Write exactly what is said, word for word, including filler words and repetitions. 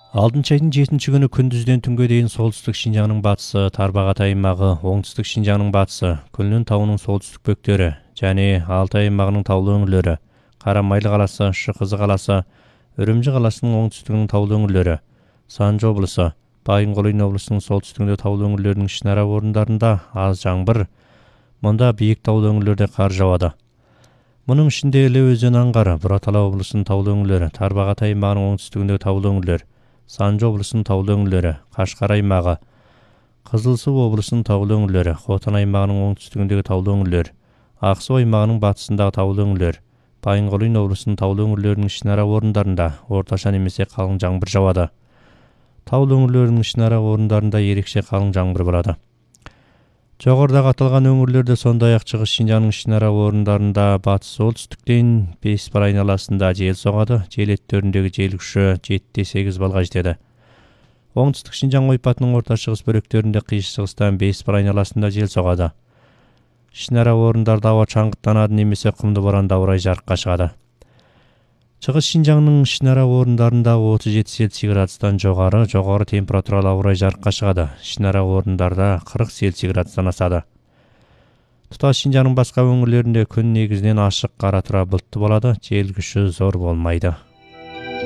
алтынчы айдын жетинчи күнү күндүздөн түнгө дейин солтүстүк Шинжаңдын батысы, Тарбағатай аймагы, оңтүстүк Шинжаңдын батысы, Күлнүн тауынын солтүстүк бөктөрү жана Алтай аймагынын таулуу өңүрлөрү, Кара-Майлы каласы, Шыкызы каласы, Үрүмчү каласынын оңтүстүгүнүн таулуу өңүрлөрү, Санжы облусу, Байынгол облусунун солтүстүгүндө таулуу өңүрлөрдүн ишин ара орундарында аз жаңбыр, мында бийик таулуу өңүрлөрдө кар жаады. Мунун ичинде эле өзөн аңгары, Буратала облусунун таулуу өңүрлөрү, Тарбағатай аймагынын оңтүстүгүндө таулуу өңүрлөр, Санжы облусунун таулуу өңүрлөрү, Кашкар аймагы, Кызыл Суу облусунун таулуу өңүрлөрү, Хотон аймагынын оңтүстүгүндөгү таулуу өңүрлөр, Ак Суу аймагынын батысындагы таулуу өңүрлөр, Байынгол облусунун таулуу өңүрлөрүнүн ишин ара орундарында орточо немесе калың жаңбыр жаады. Таулуу өңүрлөрдүн ишин ара орундарында эрекче калың жаңбыр болот. Жогорудагы аталган өңүрлөрдө сондай ак Чыгыш Шинжаңдын ишин ара орундарында батыс солтүстүктөн беш бар айналасында жел согады, жел өттөрүндөгү жел күчү жети сегиз балга жетет. Оңтүстүк Шинжаң ойпатынын орто чыгыс бөлүктөрүндө кыйыш чыгыстан беш бар айналасында жел согады. Ишин ара орундарда аба чаңгыттанат немесе кумду боранда урай жарыкка чыгат. Чыгыш Шинжаңдын ишин ара орундарында отуз жети Цельсий градустан жогору, жогору температуралуу аба ырай жарыкка чыгат. Ишин ара орундарда кырк Цельсий градустан ашат. Туташ Шинжаңдын башка өңүрлөрүндө күн негизинен ашык, кара тура булуттуу болот, жел күчү зор болмойт.